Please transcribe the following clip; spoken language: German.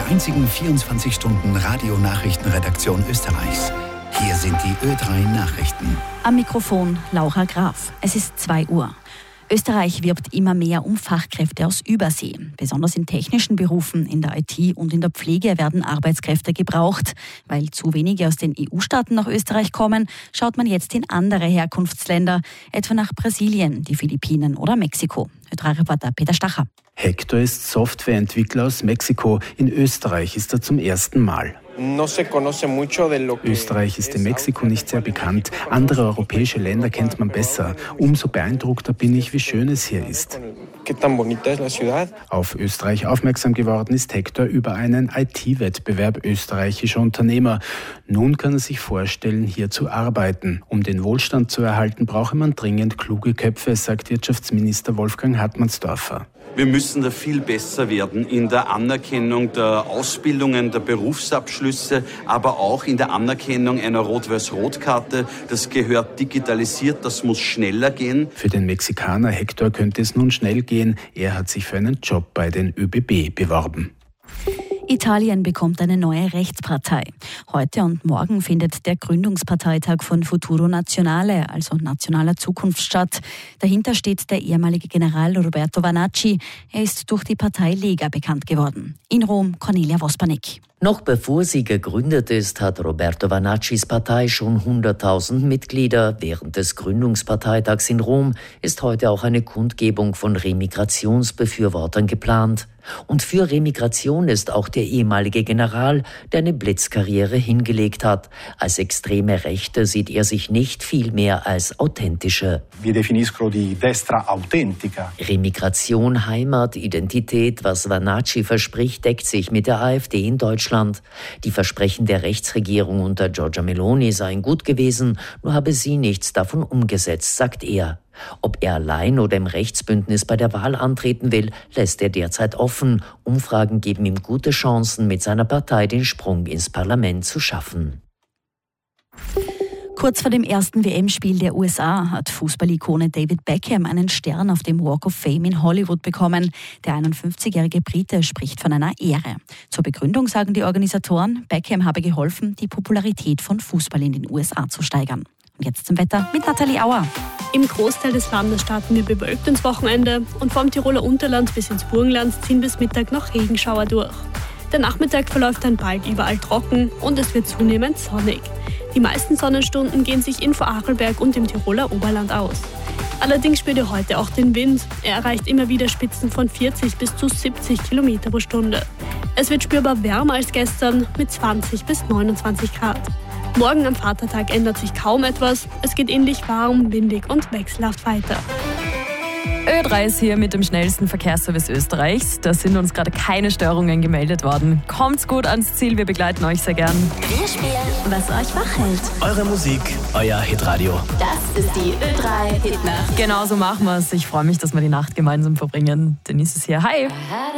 einzigen 24-Stunden-Radio-Nachrichtenredaktion Österreichs. Hier sind die Ö3 Nachrichten. Am Mikrofon Laura Graf. Es ist 2 Uhr. Österreich wirbt immer mehr um Fachkräfte aus Übersee. Besonders in technischen Berufen, in der IT und in der Pflege werden Arbeitskräfte gebraucht. Weil zu wenige aus den EU-Staaten nach Österreich kommen, schaut man jetzt in andere Herkunftsländer, etwa nach Brasilien, die Philippinen oder Mexiko. Ö3-Reporter Peter Stacher. Hector ist Softwareentwickler aus Mexiko. In Österreich ist er zum ersten Mal. Österreich ist in Mexiko nicht sehr bekannt. Andere europäische Länder kennt man besser. Umso beeindruckter bin ich, wie schön es hier ist. Auf Österreich aufmerksam geworden ist Hector über einen IT-Wettbewerb österreichischer Unternehmer. Nun kann er sich vorstellen, hier zu arbeiten. Um den Wohlstand zu erhalten, brauche man dringend kluge Köpfe, sagt Wirtschaftsminister Wolfgang Hartmannsdorfer. Wir müssen da viel besser werden in der Anerkennung der Ausbildungen, der Berufsabschlüsse, aber auch in der Anerkennung einer Rot-Weiß-Rot-Karte. Das gehört digitalisiert, das muss schneller gehen. Für den Mexikaner Hector könnte es nun schnell gehen. Er hat sich für einen Job bei den ÖBB beworben. Italien bekommt eine neue Rechtspartei. Heute und morgen findet der Gründungsparteitag von Futuro Nazionale, also Nationaler Zukunft, statt. Dahinter steht der ehemalige General Roberto Vanacci. Er ist durch die Partei Lega bekannt geworden. In Rom Cornelia Wospanek. Noch bevor sie gegründet ist, hat Roberto Vanaccis Partei schon 100.000 Mitglieder. Während des Gründungsparteitags in Rom ist heute auch eine Kundgebung von Remigrationsbefürwortern geplant. Und für Remigration ist auch der ehemalige General, der eine Blitzkarriere hingelegt hat. Als extreme Rechte sieht er sich nicht, vielmehr als authentische. Vi definisco di destra autentica. Remigration, Heimat, Identität, was Vanacci verspricht, deckt sich mit der AfD in Deutschland. Die Versprechen der Rechtsregierung unter Giorgia Meloni seien gut gewesen, nur habe sie nichts davon umgesetzt, sagt er. Ob er allein oder im Rechtsbündnis bei der Wahl antreten will, lässt er derzeit offen. Umfragen geben ihm gute Chancen, mit seiner Partei den Sprung ins Parlament zu schaffen. Kurz vor dem ersten WM-Spiel der USA hat Fußballikone David Beckham einen Stern auf dem Walk of Fame in Hollywood bekommen. Der 51-jährige Brite spricht von einer Ehre. Zur Begründung sagen die Organisatoren, Beckham habe geholfen, die Popularität von Fußball in den USA zu steigern. Und jetzt zum Wetter mit Nathalie Auer. Im Großteil des Landes starten wir bewölkt ins Wochenende und vom Tiroler Unterland bis ins Burgenland ziehen bis Mittag noch Regenschauer durch. Der Nachmittag verläuft dann bald überall trocken und es wird zunehmend sonnig. Die meisten Sonnenstunden gehen sich in Vorarlberg und im Tiroler Oberland aus. Allerdings spürt ihr heute auch den Wind. Er erreicht immer wieder Spitzen von 40 bis zu 70 km pro Stunde. Es wird spürbar wärmer als gestern mit 20 bis 29 Grad. Morgen am Vatertag ändert sich kaum etwas. Es geht ähnlich warm, windig und wechselhaft weiter. Ö3 ist hier mit dem schnellsten Verkehrsservice Österreichs. Da sind uns gerade keine Störungen gemeldet worden. Kommt's gut ans Ziel, wir begleiten euch sehr gern. Wir spielen, was euch wach hält. Eure Musik, euer Hitradio. Das ist die Ö3 Hitnacht. Genau so machen wir's. Ich freue mich, dass wir die Nacht gemeinsam verbringen. Denise ist hier. Hi!